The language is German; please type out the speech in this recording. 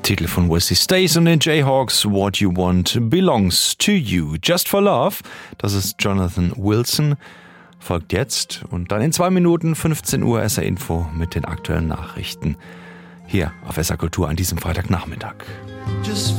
Titel von Wesley Stace und den Jayhawks, What You Want Belongs to You. Just for Love, das ist Jonathan Wilson, folgt jetzt und dann in 2 Minuten 15 Uhr SR Info mit den aktuellen Nachrichten hier auf SR Kultur an diesem Freitagnachmittag.